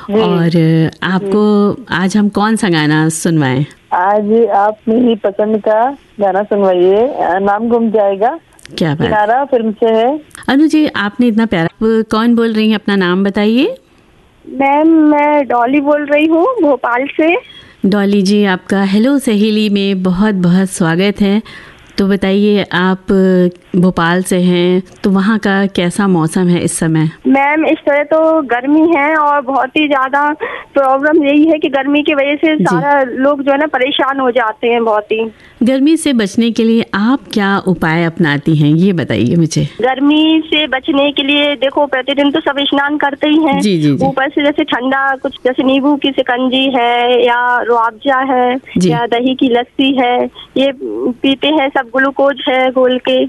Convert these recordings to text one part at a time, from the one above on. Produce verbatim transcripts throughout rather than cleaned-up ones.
और आपको आज हम कौन सा गाना सुनवाएं? आज आप मेरी पसंद का गाना सुनवाइए, नाम गुम जाएगा। क्या बात, किनारा फिल्म से है। अनु जी, आपने इतना प्यारा, कौन बोल रही हैं? अपना नाम बताइए। मैम मैं डॉली बोल रही हूँ भोपाल से। डॉली जी, आपका हेलो सहेली में बहुत बहुत स्वागत है। तो बताइए, आप भोपाल से हैं तो वहाँ का कैसा मौसम है इस समय? मैम इस तरह तो गर्मी है और बहुत ही ज़्यादा प्रॉब्लम यही है कि गर्मी की वजह से सारा लोग जो है ना परेशान हो जाते हैं बहुत ही। गर्मी से बचने के लिए आप क्या उपाय अपनाती हैं, ये बताइए मुझे। गर्मी से बचने के लिए देखो, प्रतिदिन तो सब स्नान करते ही हैं। जी जी जी। ऊपर से जैसे ठंडा कुछ, जैसे नींबू की शिकंजी है या रुआवजा है या दही की लस्सी है, ये पीते हैं सब। ग्लूकोज है घोल के,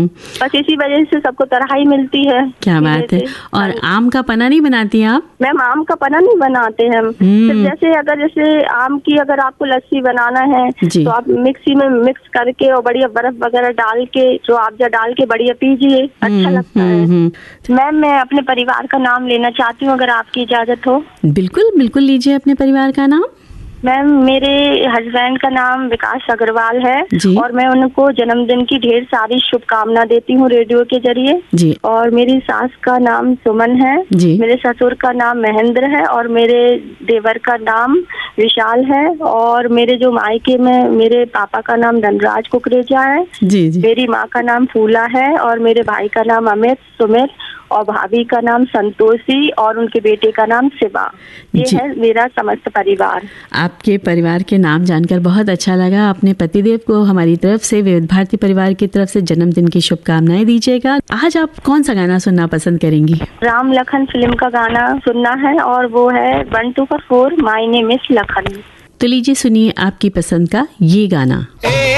बस इसी वजह से सबको तराई मिलती है। क्या बात है। और आम का पना नहीं बनाती आप? मैम आम का पना नहीं बनाते हम। सिर्फ जैसे अगर जैसे आम की अगर आपको लस्सी बनाना है तो आप मिक्सी में मिक्स करके और बढ़िया बर्फ वगैरह डाल के, जो आप डाल के बढ़िया पीजिए, अच्छा लगता है। मैम मैं अपने परिवार का नाम लेना चाहती हूँ, अगर आपकी इजाजत हो। बिल्कुल बिल्कुल, लीजिए अपने परिवार का नाम। मैम मेरे हस्बैंड का नाम विकास अग्रवाल है और मैं उनको जन्मदिन की ढेर सारी शुभकामना देती हूँ रेडियो के जरिए। और मेरी सास का नाम सुमन है, मेरे ससुर का नाम महेंद्र है और मेरे देवर का नाम विशाल है और मेरे जो मायके में मेरे पापा का नाम धनराज कुकरेजा है। जी जी। मेरी माँ का नाम फूला है और मेरे भाई का नाम अमित सुमित और भाभी का नाम संतोषी और उनके बेटे का नाम शिवा। ये है मेरा समस्त परिवार। आपके परिवार के नाम जानकर बहुत अच्छा लगा। अपने पतिदेव को हमारी तरफ से, विविध भारती परिवार की तरफ से जन्मदिन की शुभकामनाएं दीजिएगा। आज आप कौन सा गाना सुनना पसंद करेंगी? राम लखन फिल्म का गाना सुनना है और वो है one two four my name is Lakhan. तो लीजिए सुनिए आपकी पसंद का ये गाना।